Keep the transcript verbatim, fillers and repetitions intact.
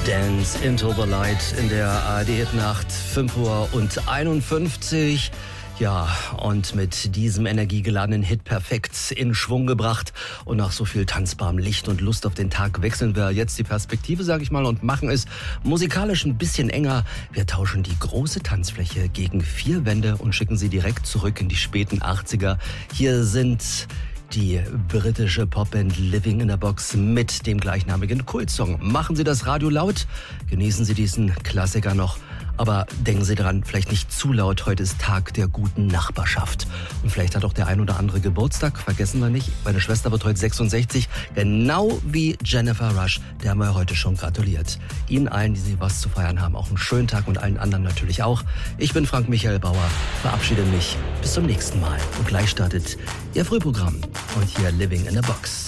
Dance into the Light in der A R D-Nacht, fünf Uhr einundfünfzig. Ja, und mit diesem energiegeladenen Hit perfekt in Schwung gebracht und nach so viel tanzbarem Licht und Lust auf den Tag wechseln wir jetzt die Perspektive, sag ich mal, und machen es musikalisch ein bisschen enger. Wir tauschen die große Tanzfläche gegen vier Wände und schicken sie direkt zurück in die späten achtziger. Hier sind die britische Popband Living in a Box mit dem gleichnamigen Kultsong. Machen Sie das Radio laut, genießen Sie diesen Klassiker noch. Aber denken Sie dran, vielleicht nicht zu laut. Heute ist Tag der guten Nachbarschaft. Und vielleicht hat auch der ein oder andere Geburtstag. Vergessen wir nicht, meine Schwester wird heute sechsundsechzig. Genau wie Jennifer Rush. Der haben wir heute schon gratuliert. Ihnen allen, die Sie was zu feiern haben, auch einen schönen Tag und allen anderen natürlich auch. Ich bin Frank Michael Bauer. Verabschiede mich. Bis zum nächsten Mal. Und gleich startet Ihr Frühprogramm. Und hier Living in a Box.